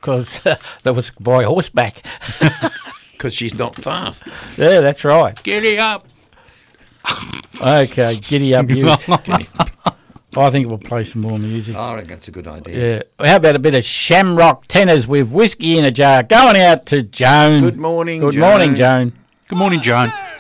because that was by horseback. Because she's not fast. Yeah, that's right. Giddy up. Okay, giddy up, you. I think we'll play some more music. I reckon that's a good idea. Yeah. How about a bit of Shamrock Tenors with whiskey in a jar? Going out to Joan. Good morning, Good Joan. morning, Joan. Good morning, Joan.